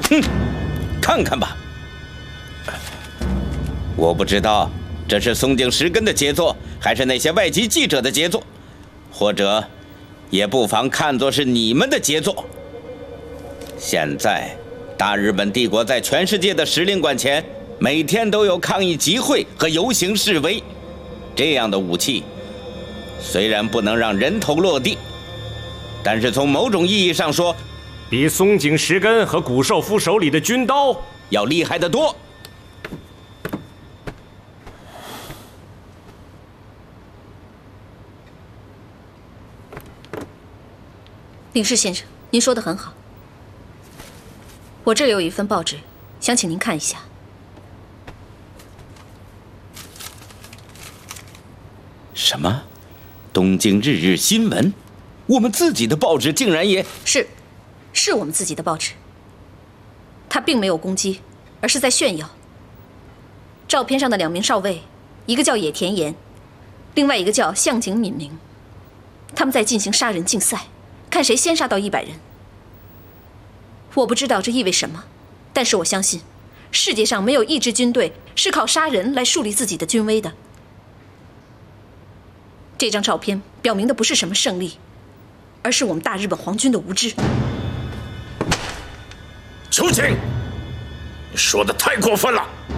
哼，看看吧。我不知道这是松井石根的杰作，还是那些外籍记者的杰作，或者也不妨看作是你们的杰作。现在，大日本帝国在全世界的使领馆前，每天都有抗议集会和游行示威。这样的武器，虽然不能让人头落地，但是从某种意义上说， 比松井石根和谷寿夫手里的军刀要厉害得多。 领事先生，您说得很好。我这里有一份报纸，想请您看一下。 什么？东京日日新闻？我们自己的报纸竟然也…… 是我们自己的报纸。它并没有攻击，而是在炫耀。照片上的2名少尉，一个叫野田岩，另外一个叫向井敏明，他们在进行杀人竞赛。看谁先杀到100人。我不知道这意味什么，但是我相信，世界上没有一支军队是靠杀人来树立自己的军威的。这张照片表明的不是什么胜利，而是我们大日本皇军的无知。 秋瑾，你说的太过分了！